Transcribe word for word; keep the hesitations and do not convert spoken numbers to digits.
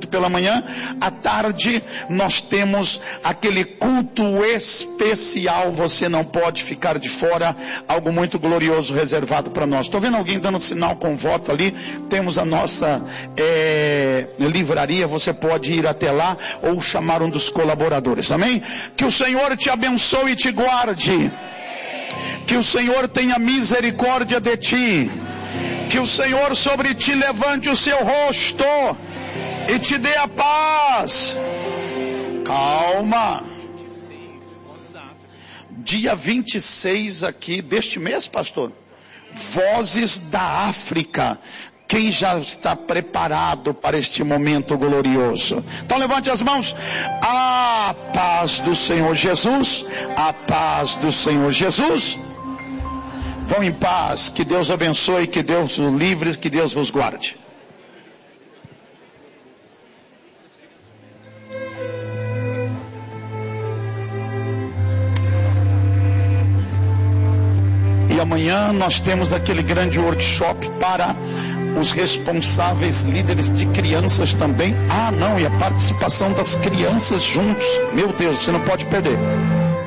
pela manhã. À tarde nós temos aquele culto especial, você não pode ficar de fora, algo muito glorioso reservado para nós. Estou vendo alguém dando sinal com voto ali. Temos a nossa é, livraria, você pode ir até lá ou chamar um dos colaboradores, amém? Que o Senhor te abençoe e te guarde, que o Senhor tenha misericórdia de ti, que o Senhor sobre ti levante o seu rosto e te dê a paz. Calma. Dia vinte e seis aqui deste mês, pastor, Vozes da África. Quem já está preparado para este momento glorioso? Então levante as mãos. A paz do Senhor Jesus, a paz do Senhor Jesus. Vão em paz, que Deus abençoe, que Deus os livre, que Deus vos guarde. E amanhã nós temos aquele grande workshop para os responsáveis, líderes de crianças também. Ah não, e a participação das crianças juntos. Meu Deus, você não pode perder.